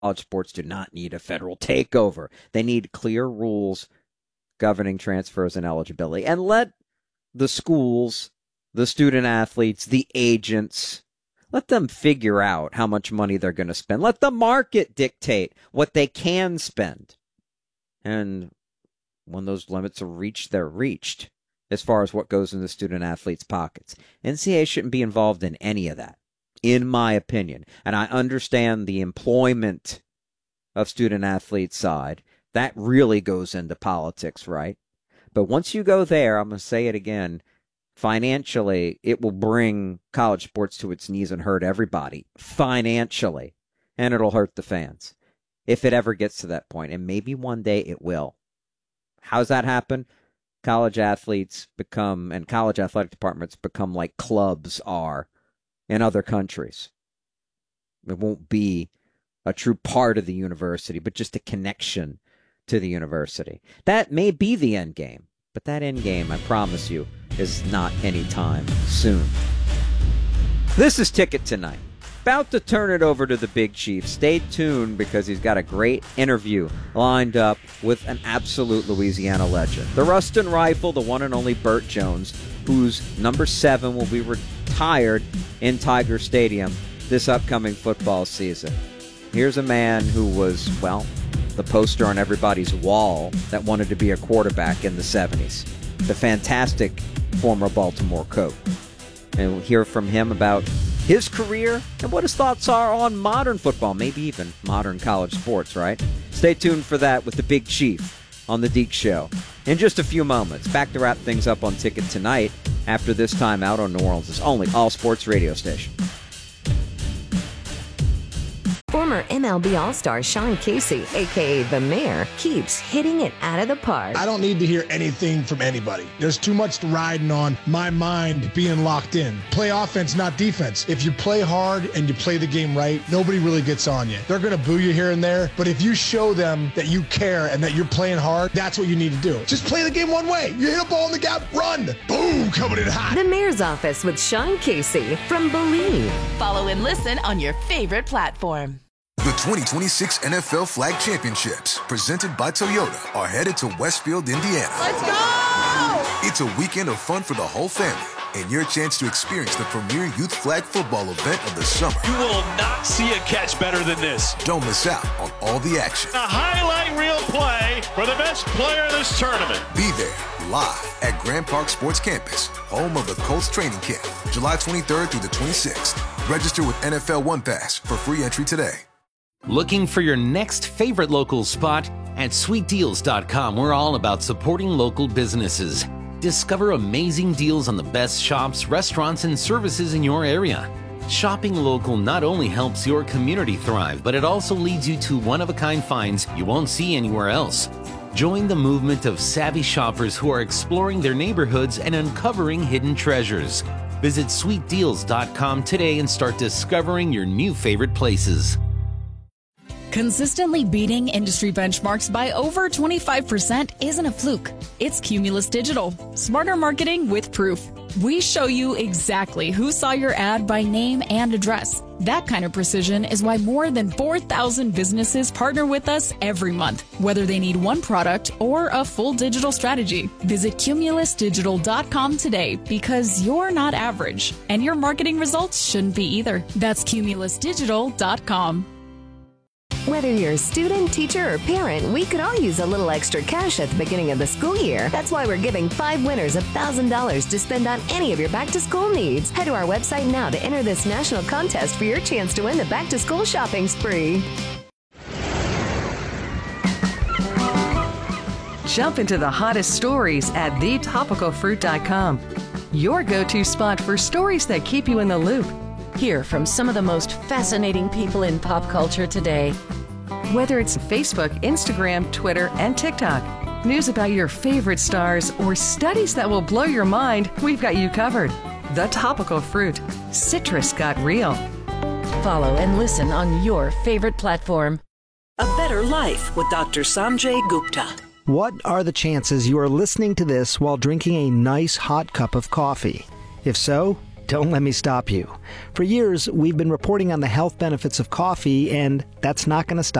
College sports do not need a federal takeover. They need clear rules governing transfers and eligibility. And let the schools, the student athletes, the agents, let them figure out how much money they're going to spend. Let the market dictate what they can spend. And when those limits are reached, they're reached as far as what goes in the student athletes' pockets. NCAA shouldn't be involved in any of that, in my opinion. And I understand the employment of student athletes side. That really goes into politics, right? But once you go there, I'm going to say it again, financially, it will bring college sports to its knees and hurt everybody financially. And it'll hurt the fans if it ever gets to that point. And maybe one day it will. How's that happen? College athletes become, and college athletic departments become like clubs are in other countries. It won't be a true part of the university, but just a connection to the university. That may be the end game, but that end game, I promise you, is not anytime soon. This is Ticket Tonight. About to turn it over to the Big Chief. Stay tuned because he's got a great interview lined up with an absolute Louisiana legend. The Ruston Rifle, the one and only Burt Jones, whose number 7 will be retired in Tiger Stadium this upcoming football season. Here's a man who was, well, the poster on everybody's wall that wanted to be a quarterback in the 70s. The fantastic former Baltimore Coat. And we'll hear from him about his career and what his thoughts are on modern football, maybe even modern college sports, right? Stay tuned for that with the Big Chief on The Deke Show in just a few moments. Back to wrap things up on Ticket Tonight after this time out on New Orleans' only all-sports radio station. Former MLB All-Star Sean Casey, a.k.a. The Mayor, keeps hitting it out of the park. I don't need to hear anything from anybody. There's too much riding on my mind being locked in. Play offense, not defense. If you play hard and you play the game right, nobody really gets on you. They're going to boo you here and there, but if you show them that you care and that you're playing hard, that's what you need to do. Just play the game one way. You hit a ball in the gap, run. Boom, coming in hot. The Mayor's Office with Sean Casey from Believe. Follow and listen on your favorite platform. The 2026 NFL Flag Championships, presented by Toyota, are headed to Westfield, Indiana. Let's go! It's a weekend of fun for the whole family and your chance to experience the premier youth flag football event of the summer. You will not see a catch better than this. Don't miss out on all the action. A highlight reel play for the best player in this tournament. Be there live at Grand Park Sports Campus, home of the Colts training camp, July 23rd through the 26th. Register with NFL One Pass for free entry today. Looking for your next favorite local spot? At sweetdeals.com, we're all about supporting local businesses. Discover amazing deals on the best shops, restaurants, and services in your area. Shopping local not only helps your community thrive, but it also leads you to one-of-a-kind finds you won't see anywhere else. Join the movement of savvy shoppers who are exploring their neighborhoods and uncovering hidden treasures. Visit sweetdeals.com today and start discovering your new favorite places. Consistently beating industry benchmarks by over 25% isn't a fluke. It's Cumulus Digital. Smarter marketing with proof. We show you exactly who saw your ad by name and address. That kind of precision is why more than 4,000 businesses partner with us every month, whether they need one product or a full digital strategy. Visit cumulusdigital.com today because you're not average, and your marketing results shouldn't be either. That's cumulusdigital.com. Whether you're a student, teacher, or parent, we could all use a little extra cash at the beginning of the school year. That's why we're giving 5 winners $1,000 to spend on any of your back-to-school needs. Head to our website now to enter this national contest for your chance to win the back-to-school shopping spree. Jump into the hottest stories at thetopicalfruit.com. Your go-to spot for stories that keep you in the loop. Hear from some of the most fascinating people in pop culture today. Whether it's Facebook, Instagram, Twitter, and TikTok, news about your favorite stars, or studies that will blow your mind, we've got you covered. The Topical Fruit. Citrus got real. Follow and listen on your favorite platform. A Better Life with Dr. Sanjay Gupta. What are the chances you are listening to this while drinking a nice hot cup of coffee? If so, Don't let me stop you. For years, we've been reporting on the health benefits of coffee, and that's not going to stop.